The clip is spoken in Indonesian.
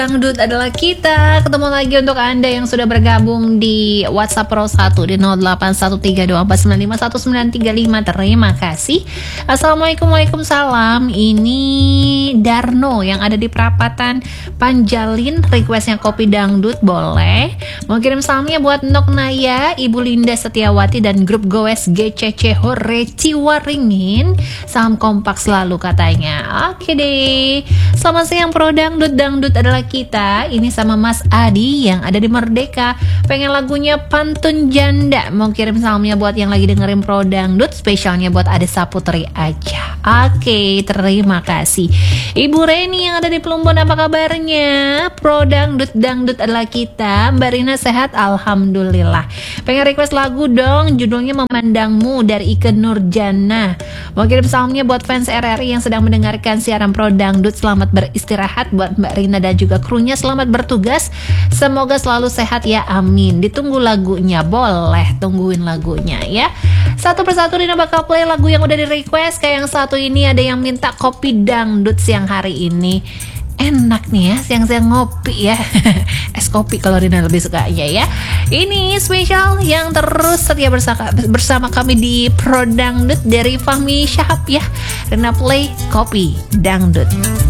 Dangdut adalah kita. Ketemu lagi untuk Anda yang sudah bergabung di WhatsApp Pro 1 di 081324951935. Terima kasih. Assalamualaikum, waalaikumsalam. Ini Darno yang ada di Perapatan Panjalin. Requestnya kopi dangdut boleh. Mau kirim salamnya buat Nok Naya, Ibu Linda Setiawati dan grup Goes GCC Hore Ciwaringin. Salam kompak selalu katanya. Oke deh. Selamat siang Pro Dangdut. Dangdut adalah kita. Ini sama Mas Adi yang ada di Merdeka. Pengen lagunya Pantun Janda. Mau kirim salamnya buat yang lagi dengerin Pro Dangdut. Spesialnya buat Ade Saputri aja. Oke, terima kasih. Ibu Reni yang ada di Plumbon, apa kabarnya? Pro Dangdut, Dangdut adalah kita. Mbak Rina sehat? Alhamdulillah. Pengen request lagu dong. Judulnya Memandangmu dari Ike Nurjana. Mau kirim salamnya buat fans RRI yang sedang mendengarkan siaran Pro Dangdut. Selamat beristirahat buat Mbak Rina dan juga krunya, selamat bertugas, semoga selalu sehat ya, amin. Ditunggu lagunya, boleh tungguin lagunya ya. Satu persatu Rina bakal play lagu yang udah di request. Kayak yang satu ini ada yang minta kopi dangdut siang hari ini. Enak nih ya, siang-siang ngopi ya. Es kopi kalau Rina lebih sukanya ya. Ini spesial yang terus setia bersama kami di Pro Dangdut dari Fahmi Syahab ya. Rina play kopi dangdut.